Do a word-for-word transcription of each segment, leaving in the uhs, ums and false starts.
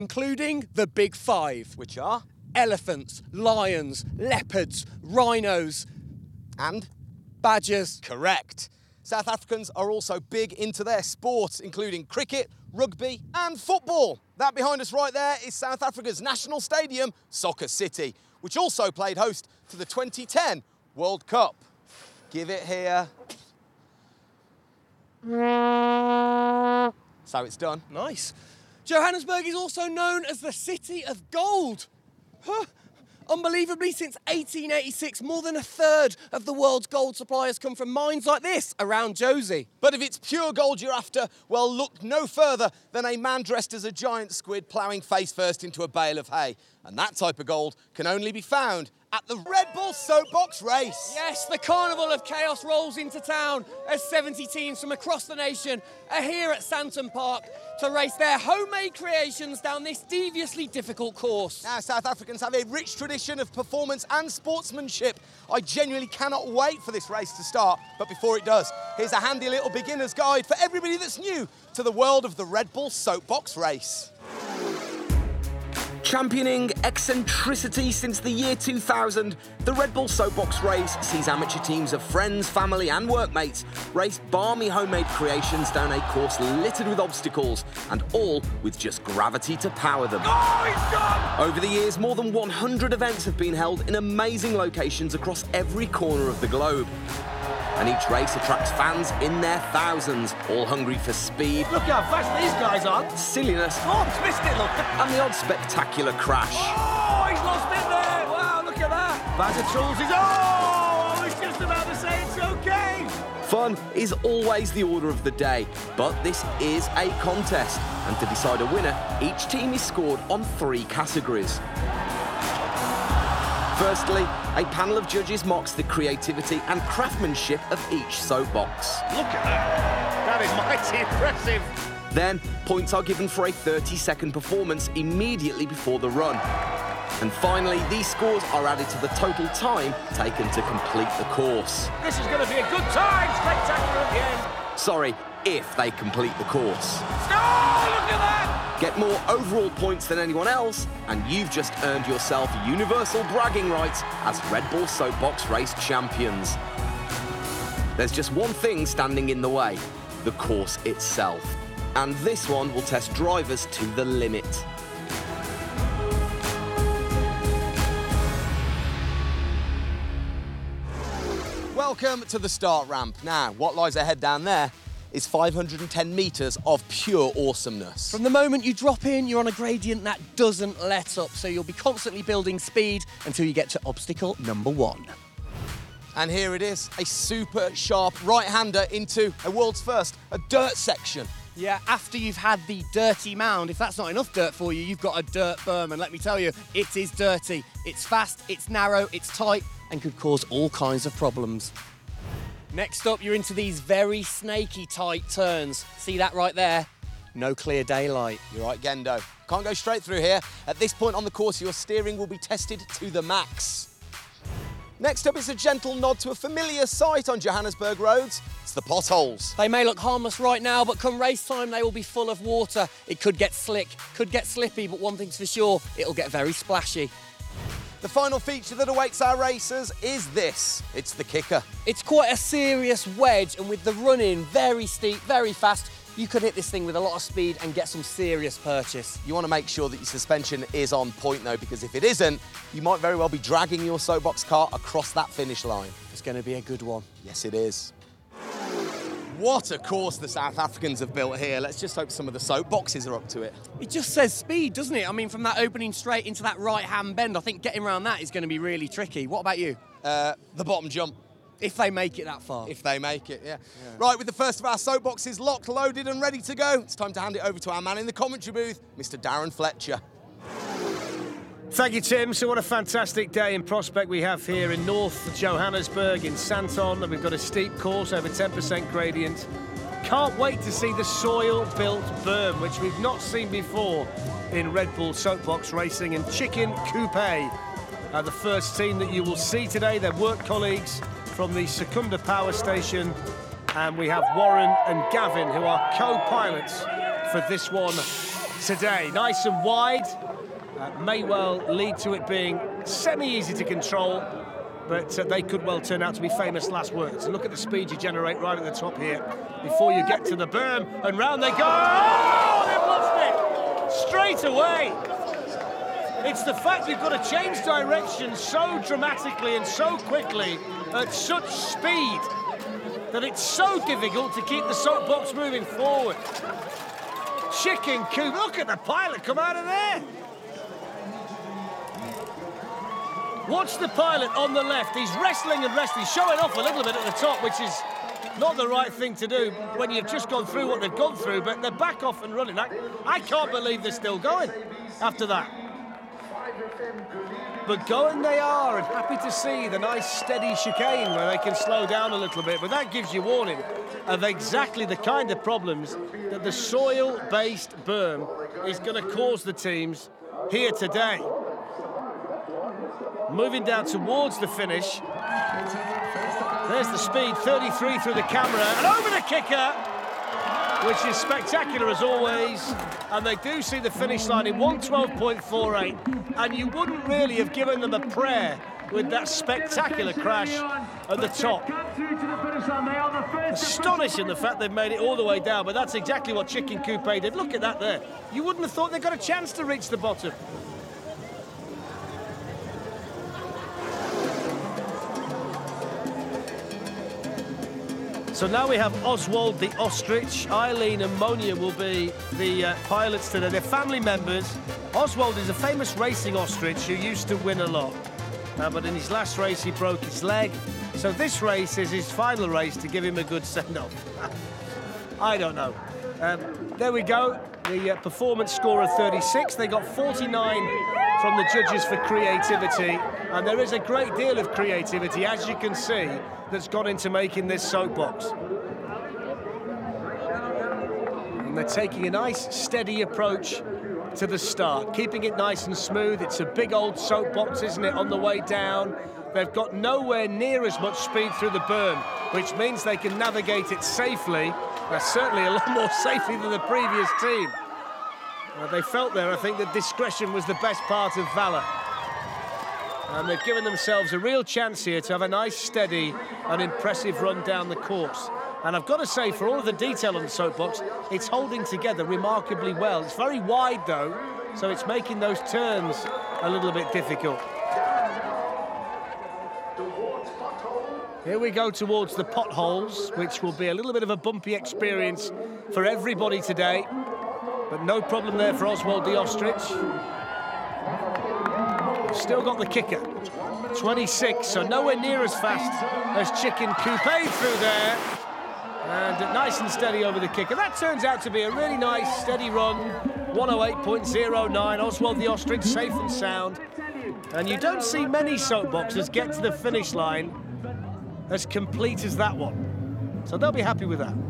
including the big five. Which are? Elephants, lions, leopards, rhinos, And? badgers. Correct. South Africans are also big into their sports, including cricket, rugby and football. That behind us right there is South Africa's national stadium, Soccer City, which also played host to the twenty ten World Cup. Give it here. So it's done. Nice. Johannesburg is also known as the City of Gold. Huh. Unbelievably, since eighteen eighty-six, more than a third of the world's gold supply has come from mines like this around Josie. But if it's pure gold you're after, well, look no further than a man dressed as a giant squid ploughing face first into a bale of hay. And that type of gold can only be found at the Red Bull Soapbox Race. Yes, the Carnival of Chaos rolls into town as seventy teams from across the nation are here at Santon Park to race their homemade creations down this deviously difficult course. Now, South Africans have a rich tradition of performance and sportsmanship. I genuinely cannot wait for this race to start. But before it does, here's a handy little beginner's guide for everybody that's new to the world of the Red Bull Soapbox Race. Championing eccentricity since the year two thousand, the Red Bull Soapbox Race sees amateur teams of friends, family and workmates race balmy homemade creations down a course littered with obstacles, and all with just gravity to power them. Oh, he's gone! Over the years, more than one hundred events have been held in amazing locations across every corner of the globe. And each race attracts fans in their thousands, all hungry for speed. Look how fast these guys are. Silliness. Oh, he's missed it, look. And the odd spectacular crash. Oh, he's lost it there. Wow, look at that. Badger Tools is... Oh, I was just about to say it's OK. Fun is always the order of the day, but this is a contest. And to decide a winner, each team is scored on three categories. Firstly, a panel of judges mocks the creativity and craftsmanship of each soapbox. Look at that. That is mighty impressive. Then, points are given for a thirty second performance immediately before the run. And finally, these scores are added to the total time taken to complete the course. This is going to be a good time. Spectacular at the end. Sorry, if they complete the course. Oh, look at that. Get more overall points than anyone else, and you've just earned yourself universal bragging rights as Red Bull Soapbox Race champions. There's just one thing standing in the way, the course itself. And this one will test drivers to the limit. Welcome to the start ramp. Now, what lies ahead down there is five hundred ten metres of pure awesomeness. From the moment you drop in, you're on a gradient that doesn't let up, so you'll be constantly building speed until you get to obstacle number one. And here it is, a super sharp right-hander into a world's first, a dirt section. Yeah, after you've had the dirty mound, if that's not enough dirt for you, you've got a dirt berm, and let me tell you, it is dirty. It's fast, it's narrow, it's tight, and could cause all kinds of problems. Next up, you're into these very snaky tight turns. See that right there? No clear daylight. You're right, Gendo. Can't go straight through here. At this point on the course, your steering will be tested to the max. Next up is a gentle nod to a familiar sight on Johannesburg roads. It's the potholes. They may look harmless right now, but come race time, they will be full of water. It could get slick, could get slippy, but one thing's for sure, it'll get very splashy. The final feature that awaits our racers is this. It's the kicker. It's quite a serious wedge, and with the run-in very steep, very fast, you could hit this thing with a lot of speed and get some serious purchase. You want to make sure that your suspension is on point, though, because if it isn't, you might very well be dragging your soapbox car across that finish line. It's going to be a good one. Yes, it is. What a course the South Africans have built here. Let's just hope some of the soapboxes are up to it. It just says speed, doesn't it? I mean, from that opening straight into that right-hand bend, I think getting around that is going to be really tricky. What about you? Uh, the bottom jump. If they make it that far. If they make it, yeah. yeah. Right, with the first of our soapboxes locked, loaded and ready to go, it's time to hand it over to our man in the commentary booth, Mister Darren Fletcher. Thank you, Tim. So what a fantastic day in prospect we have here in North Johannesburg, in Santon. We've got a steep course, over ten percent gradient. Can't wait to see the soil-built berm, which we've not seen before in Red Bull Soapbox Racing. And Chicken Coupe are the first team that you will see today. They're work colleagues from the Secunda Power Station. And we have Warren and Gavin, who are co-pilots for this one today. Nice and wide. Uh, may well lead to it being semi-easy to control, but uh, they could well turn out to be famous last words. And look at the speed you generate right at the top here before you get to the berm, and round they go. Oh, they've lost it straight away. It's the fact you've got to change direction so dramatically and so quickly at such speed that it's so difficult to keep the soapbox moving forward. Chicken coop, look at the pilot come out of there. Watch the pilot on the left. He's wrestling and wrestling, showing off a little bit at the top, which is not the right thing to do when you've just gone through what they've gone through, but they're back off and running. I, I can't believe they're still going after that. But going they are, and happy to see the nice steady chicane where they can slow down a little bit. But that gives you warning of exactly the kind of problems that the soil-based berm is going to cause the teams here today. Moving down towards the finish. There's the speed, thirty-three through the camera, and over the kicker, which is spectacular as always. And they do see the finish line in one twelve point four eight, and you wouldn't really have given them a prayer with that spectacular crash at the top. Astonishing the fact they've made it all the way down, but that's exactly what Chicken Coupe did. Look at that there. You wouldn't have thought they got a chance to reach the bottom. So now we have Oswald the Ostrich. Eileen and Monia will be the uh, pilots today. They're family members. Oswald is a famous racing ostrich who used to win a lot. Uh, but in his last race, he broke his leg. So this race is his final race to give him a good send-off. I don't know. Um, there we go. The uh, performance score of thirty-six. They got forty-nine from the judges for creativity. And there is a great deal of creativity, as you can see, that's gone into making this soapbox. And they're taking a nice, steady approach to the start, keeping it nice and smooth. It's a big old soapbox, isn't it, on the way down. They've got nowhere near as much speed through the berm, which means they can navigate it safely. Uh, certainly a lot more safely than the previous team. Uh, they felt there, I think, that discretion was the best part of valour. And they've given themselves a real chance here to have a nice, steady and impressive run down the course. And I've got to say, for all of the detail on the soapbox, it's holding together remarkably well. It's very wide, though, so it's making those turns a little bit difficult. Here we go towards the potholes, which will be a little bit of a bumpy experience for everybody today. But no problem there for Oswald the Ostrich. Still got the kicker, twenty-six, so nowhere near as fast as Chicken Coupe through there. And nice and steady over the kicker. That turns out to be a really nice, steady run. one oh eight point oh nine, Oswald the Ostrich, safe and sound. And you don't see many soapboxes get to the finish line as complete as that one. So they'll be happy with that.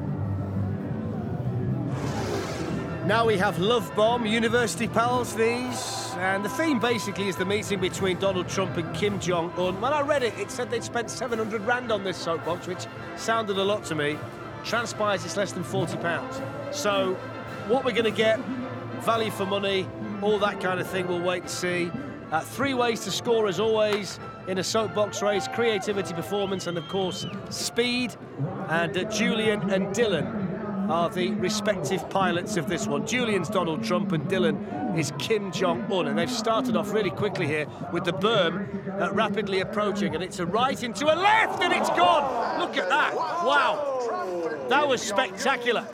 Now we have Love Bomb, University Pals, these. And the theme basically is the meeting between Donald Trump and Kim Jong-un. When I read it, it said they'd spent seven hundred rand on this soapbox, which sounded a lot to me. Transpires it's less than forty pounds. So what we're going to get, value for money, all that kind of thing, we'll wait and see. Uh, three ways to score, as always, in a soapbox race: creativity, performance, and, of course, speed. And uh, Julian and Dylan are the respective pilots of this one. Julian's Donald Trump and Dylan is Kim Jong-un. And they've started off really quickly here with the berm uh, rapidly approaching. And it's a right into a left, and it's gone. Look at that. Wow. That was spectacular.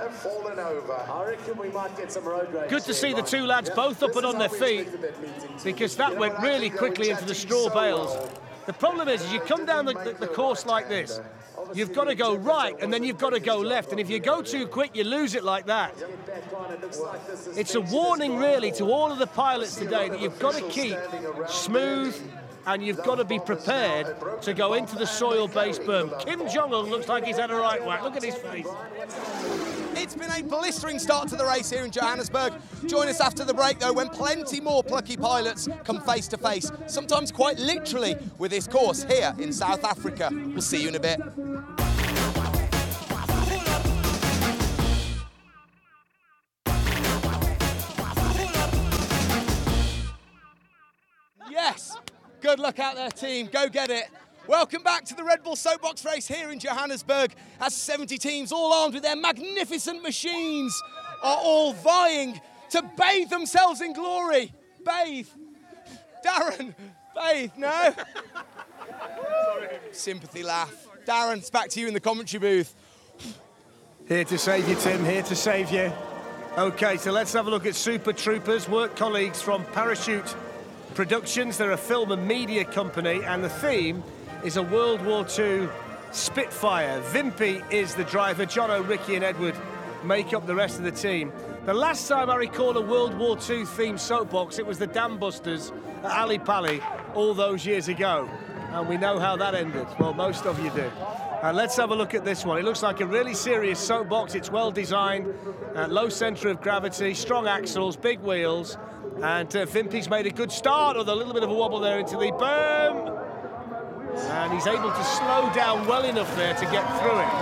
Good to see the two lads both up and on their feet, because that went really quickly into the straw bales. The problem is, is you come down the, the, the course like this, you've got to go right, and then you've got to go left. And if you go too quick, you lose it like that. It's a warning, really, to all of the pilots today that you've got to keep smooth, and you've got to be prepared to go into the soil-based berm. Kim Jong-un looks like he's had a right whack. Look at his face. It's been a blistering start to the race here in Johannesburg. Join us after the break, though, when plenty more plucky pilots come face to face, sometimes quite literally, with this course here in South Africa. We'll see you in a bit. Yes. Good luck out there, team. Go get it. Welcome back to the Red Bull Soapbox race here in Johannesburg as seventy teams, all armed with their magnificent machines, are all vying to bathe themselves in glory. Bathe. Darren, bathe, no? Sympathy laugh. Darren, it's back to you in the commentary booth. Here to save you, Tim, here to save you. OK, so let's have a look at Super Troopers, work colleagues from Parachute Productions. They're a film and media company, and the theme is a World War Two Spitfire. Vimpy is the driver. Jono, Ricky and Edward make up the rest of the team. The last time I recall a World War Two themed soapbox, it was the Dam Busters at Ali Pali all those years ago. And we know how that ended. Well, most of you do. And let's have a look at this one. It looks like a really serious soapbox. It's well designed, uh, low centre of gravity, strong axles, big wheels. And uh, Vimpy's made a good start with a little bit of a wobble there into the berm. And he's able to slow down well enough there to get through it.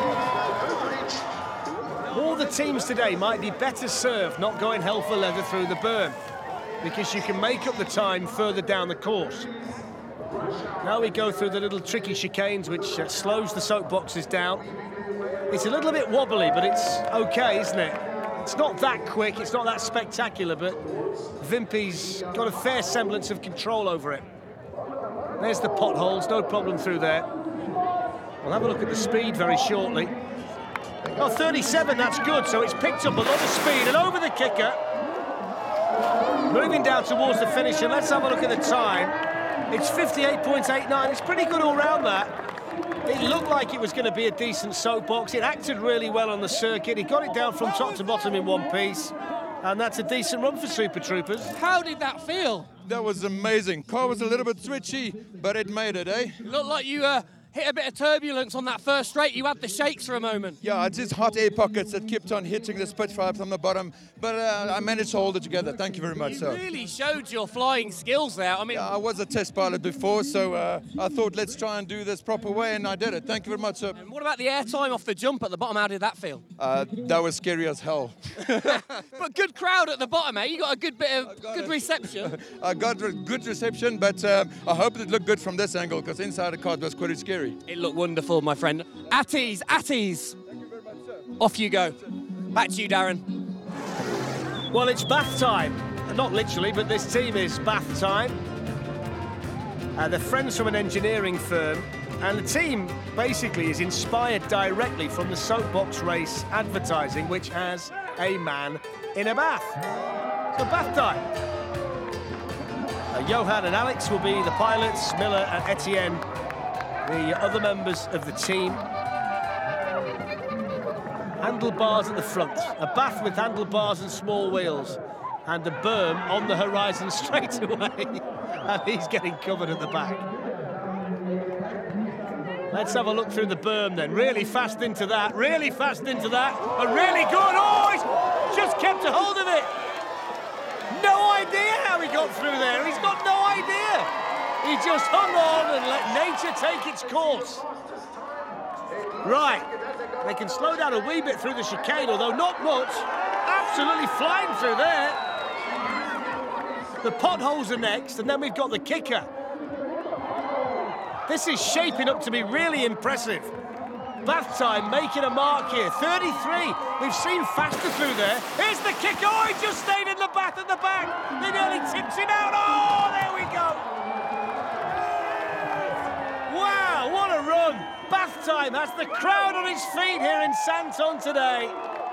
All the teams today might be better served not going hell for leather through the berm, because you can make up the time further down the course. Now we go through the little tricky chicanes, which uh, slows the soapboxes down. It's a little bit wobbly, but it's okay, isn't it? It's not that quick, it's not that spectacular, but Vimpy's got a fair semblance of control over it. There's the potholes, no problem through there. We'll have a look at the speed very shortly. Oh, thirty-seven, that's good, so it's picked up a lot of speed, and over the kicker. Moving down towards the finish, and let's have a look at the time. It's fifty-eight point eight nine, it's pretty good all round that. It looked like it was going to be a decent soapbox. It acted really well on the circuit. He got it down from top to bottom in one piece. And that's a decent run for Super Troopers. How did that feel? That was amazing. Car was a little bit twitchy, but it made it, eh? Looked like you uh, hit a bit of turbulence on that first straight. You had the shakes for a moment. Yeah, it's just hot air pockets that kept on hitting the Spitfire from the bottom, but uh, I managed to hold it together. Thank you very much. You so. really showed your flying skills there. I mean, Yeah, I was a test pilot before, so uh, I thought let's try and do this proper way, and I did it. Thank you very much, sir. and what about the airtime off the jump at the bottom? How did that feel? Uh, that was scary as hell. But good crowd at the bottom, eh? You got a good bit of got good it. reception. I got a good reception, but um, I hope it looked good from this angle, because inside the car it was quite scary. It looked wonderful, my friend. At ease, at ease. Thank you very much, sir. Off you go. Back to you, Darren. Well, it's bath time. Not literally, but this team is bath time. Uh, they're friends from an engineering firm, and the team basically is inspired directly from the soapbox race advertising, which has a man in a bath. So bath time. Uh, Johan and Alex will be the pilots, Miller and Etienne the other members of the team. Handlebars at the front, a bath with handlebars and small wheels, and a berm on the horizon straight away, and he's getting covered at the back. Let's have a look through the berm then. Really fast into that, really fast into that, and really good. Oh, he's just kept a hold of it. No idea how he got through there. He's got no idea. He just hung on and let nature take its course. Right, they can slow down a wee bit through the chicane, although not much. Absolutely flying through there. The potholes are next, and then we've got the kicker. This is shaping up to be really impressive. Bath time making a mark here. thirty-three. We've seen faster through there. Here's the kicker. Oh, he just stayed in the bath at the back. They nearly tipped him out. Oh, there we go. Wow, what a run. Bath time has the crowd on its feet here in Santon today.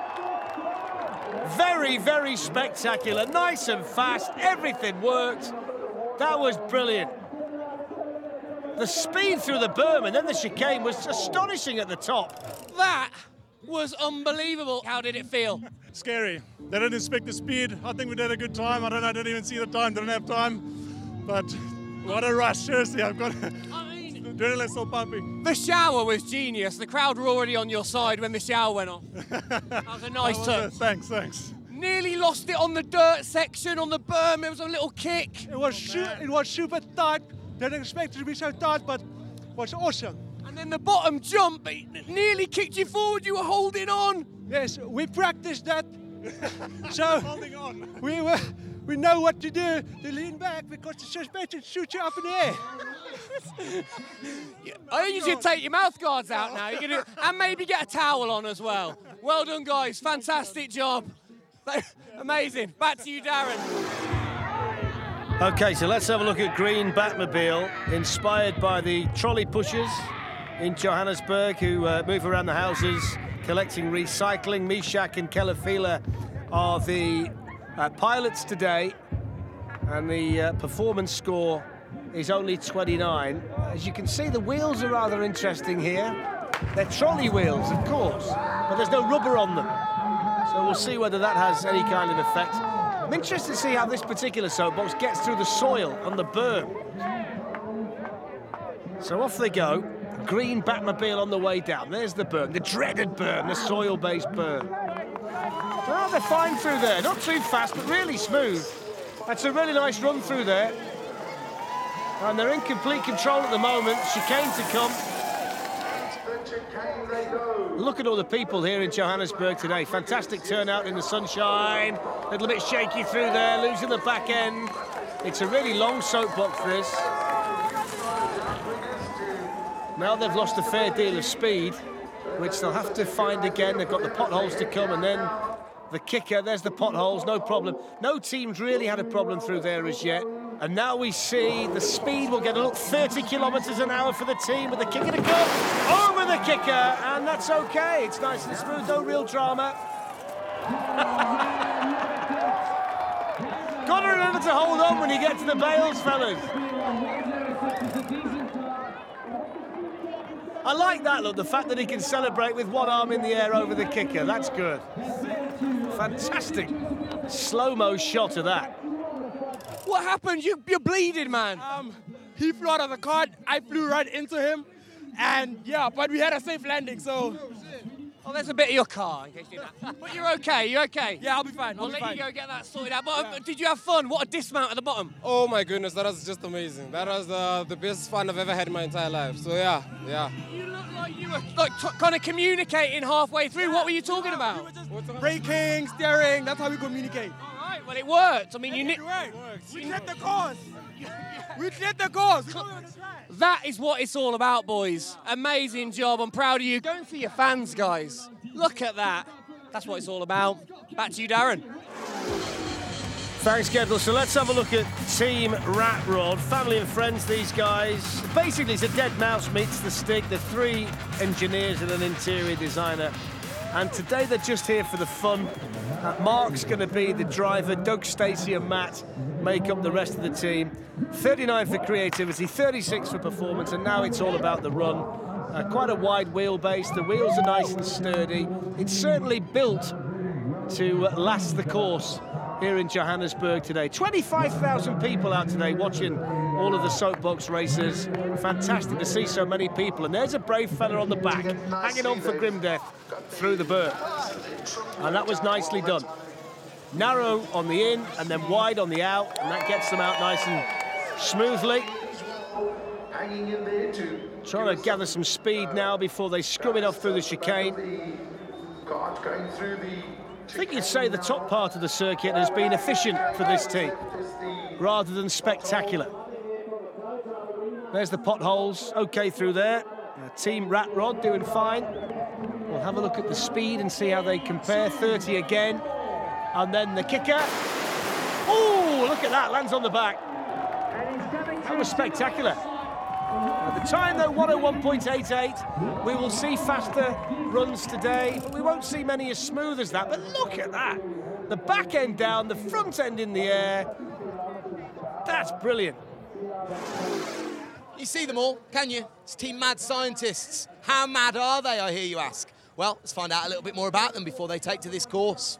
Very, very spectacular. Nice and fast. Everything worked. That was brilliant. The speed through the berm and then the chicane was astonishing at the top. That was unbelievable. How did it feel? Scary. They didn't expect the speed. I think we did a good time. I don't know, I didn't even see the time, didn't have time. But what a rush, seriously. I've got I mean, adrenaline still pumping. the shower was genius. The crowd were already on your side when the shower went on. That was a nice That was touch. it. Thanks, thanks. Nearly lost it on the dirt section, on the berm. It was a little kick. It was it was super tight. Didn't expect it to be so tight, but it was awesome. And then the bottom jump, it nearly kicked you forward. You were holding on. Yes, we practiced that. So Holding on. we were we know what to do to lean back because the suspension shoots you up in the air. I think you should take your mouth guards out now. You're gonna, and maybe get a towel on as well. Well done, guys. Fantastic job. Amazing. Back to you, Darren. Okay, so let's have a look at Green Batmobile, inspired by the trolley pushers in Johannesburg who uh, move around the houses collecting recycling. Mishak and Kelafila are the uh, pilots today, and the uh, performance score is only twenty-nine. As you can see, the wheels are rather interesting here. They're trolley wheels, of course, but there's no rubber on them. So we'll see whether that has any kind of effect. I'm interested to see how this particular soapbox gets through the soil and the berm. So off they go. Green Batmobile on the way down. There's the berm, the dreaded berm, the soil-based berm. Well, they're fine through there. Not too fast, but really smooth. That's a really nice run through there. And they're in complete control at the moment. Chicane to come. Look at all the people here in Johannesburg today. Fantastic turnout in the sunshine. A little bit shaky through there, losing the back end. It's a really long soapbox, this. Now they've lost a fair deal of speed, which they'll have to find again. They've got the potholes to come, and then the kicker. There's the potholes, no problem. No team's really had a problem through there as yet. And now we see the speed will get a look, thirty kilometres an hour for the team with the kicker to come. Over the kicker, and that's okay. It's nice and smooth, no real drama. Got to remember to hold on when you get to the bales, fellas. I like that, look, the fact that he can celebrate with one arm in the air over the kicker. That's good. Fantastic slow-mo shot of that. What happened? You, you're bleeding, man. Um, he flew out of the car. I flew right into him. And, yeah, but we had a safe landing, so... Oh, there's a bit of your car, in case you know. But you're okay, you're okay? Yeah, I'll be fine, I'll I'll be let fine. you go get that sorted out. But Yeah. did you have fun? What a dismount at the bottom. Oh my goodness, that was just amazing. That was uh, the best fun I've ever had in my entire life. So yeah, yeah. You look like you were like t kind of communicating halfway through. Yeah, what were you talking yeah, about? We were just braking, steering, that's how we communicate. All right, well, it worked. I mean, you... It worked. We cleared the course. We cleared the course. That is what it's all about, boys. Amazing job. I'm proud of you. Go and see your fans, guys. Look at that. That's what it's all about. Back to you, Darren. Thanks, Kendall. So let's have a look at Team Rat Rod. Family and friends, these guys. Basically, it's a dead mouse meets the stick. They're three engineers and an interior designer. And today they're just here for the fun. Uh, Mark's going to be the driver. Doug, Stacey and Matt make up the rest of the team. thirty-nine for creativity, thirty-six for performance, and now it's all about the run. Uh, quite a wide wheelbase. The wheels are nice and sturdy. It's certainly built to uh, last the course here in Johannesburg today. twenty-five thousand people out today watching all of the soapbox races. Fantastic to see so many people. And there's a brave fella on the back, hanging on for grim death through the berm. And that was nicely done. Narrow on the in and then wide on the out, and that gets them out nice and smoothly. Trying to gather some speed now before they scrum it off through the chicane. I think you'd say the top part of the circuit has been efficient for this team, rather than spectacular. There's the potholes, okay through there. Uh, team Rat Rod doing fine. We'll have a look at the speed and see how they compare. thirty again, and then the kicker. Oh, look at that, lands on the back. That was spectacular. At the time, though, one oh one point eight eight. We will see faster runs today, but we won't see many as smooth as that. But look at that. The back end down, the front end in the air. That's brilliant. You see them all, can you? It's Team Mad Scientists. How mad are they, I hear you ask? Well, let's find out a little bit more about them before they take to this course.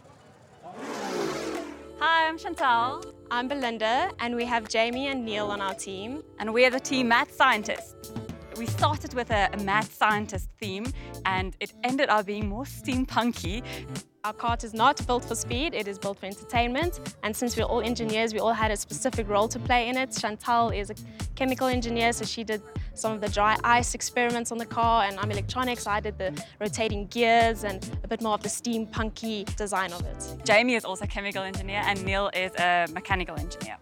Hi, I'm Chantal. I'm Belinda, and we have Jamie and Neil on our team. And we're the Team Mad Scientists. We started with a, a mad scientist theme, and it ended up being more steampunky. Our kart is not built for speed, it is built for entertainment. And since we're all engineers, we all had a specific role to play in it. Chantal is a chemical engineer, so she did some of the dry ice experiments on the car, and I'm electronics, so I did the rotating gears and a bit more of the steampunky design of it. Jamie is also a chemical engineer and Neil is a mechanical engineer.